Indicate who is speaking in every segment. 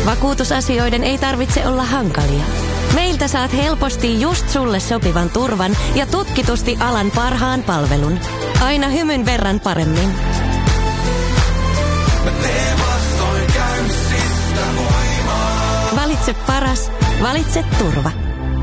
Speaker 1: Vakuutusasioiden ei tarvitse olla hankalia. Meiltä saat helposti just sulle sopivan turvan ja tutkitusti alan parhaan palvelun. Aina hymyn verran paremmin. Valitse paras. Valitse turva.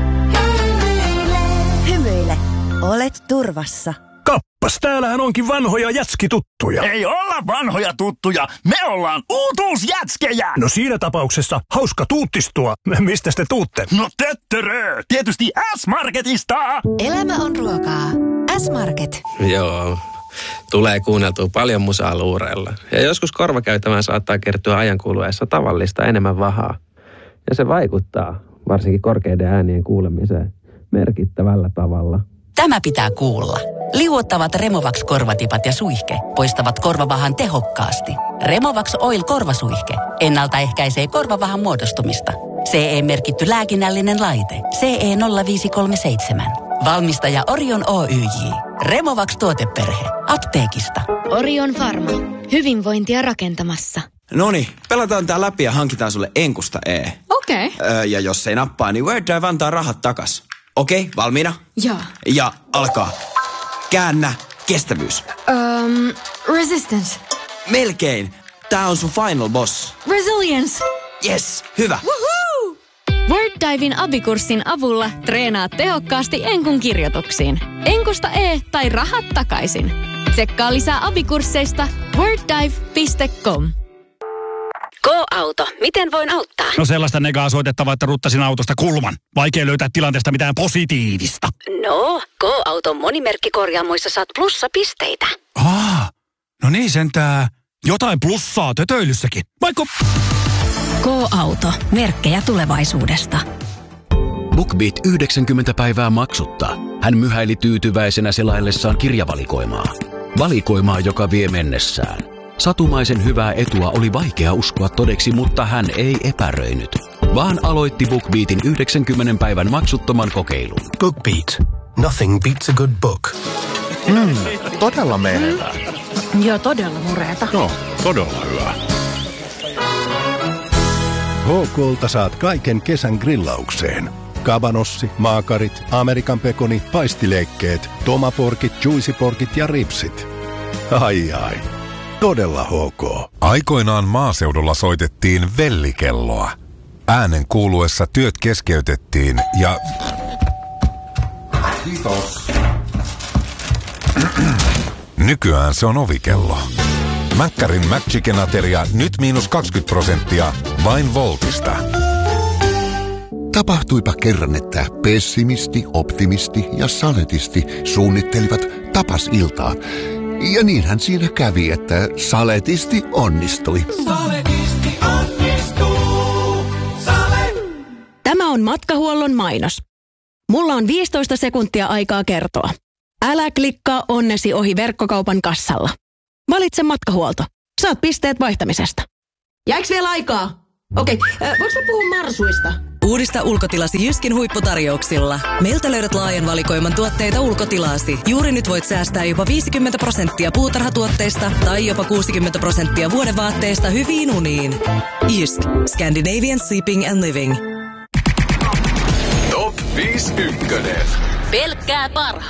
Speaker 2: Hymyile. Olet turvassa.
Speaker 3: Kappas, täällähän onkin vanhoja jätskituttuja.
Speaker 4: Ei olla vanhoja tuttuja, me ollaan uutuusjätskejä!
Speaker 3: No siinä tapauksessa hauska tuuttistua. Mistä te tuutte?
Speaker 4: No töttörö, tietysti S-Marketista!
Speaker 2: Elämä on ruokaa. S-Market.
Speaker 5: Joo, tulee kuunneltua paljon musaa luureilla. Ja joskus korvakäytävään saattaa kertyä ajan kuluessa tavallista enemmän vahaa. Ja se vaikuttaa, varsinkin korkeiden äänien kuulemiseen, merkittävällä tavalla.
Speaker 6: Tämä pitää kuulla. Liuottavat Removax-korvatipat ja suihke poistavat korvavahan tehokkaasti. Removax Oil korvasuihke ennaltaehkäisee korvavahan muodostumista. CE-merkitty lääkinnällinen laite. CE 0537. Valmistaja Orion Oyj. Removax tuoteperhe. Apteekista.
Speaker 7: Orion Pharma. Hyvinvointia rakentamassa.
Speaker 8: Noniin, pelataan tää läpi ja hankitaan sulle enkusta E.
Speaker 7: Okei.
Speaker 8: Ja jos ei nappaa, niin Word Drive antaa rahat takas. Okei, valmiina?
Speaker 7: Joo.
Speaker 8: Ja alkaa. Käännä kestävyys.
Speaker 7: Resistance.
Speaker 8: Melkein. Tää on sun final boss.
Speaker 7: Resilience.
Speaker 8: Yes, hyvä.
Speaker 7: Woohoo! WordDiven abikurssin avulla treenaat tehokkaasti enkun kirjoituksiin. Enkusta E tai rahat takaisin. Tsekkaa lisää abikursseista worddive.com.
Speaker 1: Go-auto. Miten voin auttaa?
Speaker 4: No sellaista negaa soitettavaa, että ruttasin autosta kulman. Vaikea löytää tilanteesta mitään positiivista.
Speaker 1: No, Go-auton monimerkkikorjaamoissa saat plussapisteitä.
Speaker 4: No niin sentää. Jotain plussaa tötöilyssäkin. Vaikka...
Speaker 6: Go-auto. Merkkejä tulevaisuudesta.
Speaker 9: BookBeat 90 päivää maksutta. Hän myhäili tyytyväisenä selaillessaan kirjavalikoimaa. Valikoimaa, joka vie mennessään. Satumaisen hyvää etua oli vaikea uskoa todeksi, mutta hän ei epäröinyt, vaan aloitti BookBeatin 90 päivän maksuttoman kokeilun.
Speaker 3: BookBeat. Nothing beats a good book.
Speaker 10: Todella menevää.
Speaker 7: Joo, todella mureeta.
Speaker 10: No, todella hyvä.
Speaker 11: HK:lta saat kaiken kesän grillaukseen. Kabanossi, maakarit, Amerikan pekoni, paistileikkeet, tomaporkit, juicyporkit ja ripsit. Ai ai. Todella HK.
Speaker 12: Aikoinaan maaseudulla soitettiin vellikelloa. Äänen kuuluessa työt keskeytettiin ja... Kiitos. Nykyään se on ovikello. Mäkkärin McChicken-ateria nyt -20% vain Voltista.
Speaker 13: Tapahtuipa kerran, että pessimisti, optimisti ja saletisti suunnittelivat tapasiltaa. Ja niinhän siinä kävi, että saletisti onnistui.
Speaker 14: Saletisti onnistuu.
Speaker 15: Tämä on Matkahuollon mainos. Mulla on 15 sekuntia aikaa kertoa. Älä klikkaa onnesi ohi verkkokaupan kassalla. Valitse Matkahuolto. Saat pisteet vaihtamisesta. Jääks vielä aikaa? Okei, voinko mä puhua marsuista?
Speaker 16: Uudista ulkotilasi Jyskin huipputarjouksilla. Meiltä löydät laajan valikoiman tuotteita ulkotilaasi. Juuri nyt voit säästää jopa 50% puutarhatuotteista tai jopa 60% vuodevaatteista hyviin uniin. Jysk. Scandinavian Sleeping and Living.
Speaker 12: Top 5 ykkönen.
Speaker 1: Pelkkää parhaa.